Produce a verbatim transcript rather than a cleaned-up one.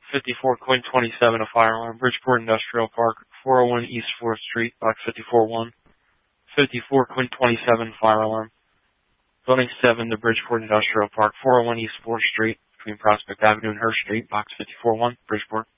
fifty-four Quinn twenty-seven, a fire alarm. Bridgeport Industrial Park, four oh one East fourth Street, box fifty-four one. fifty-four Quinn twenty-seven, fire alarm. Building seven, the Bridgeport Industrial Park, four oh one East fourth Street, between Prospect Avenue and Hurst Street, box fifty-four one, Bridgeport.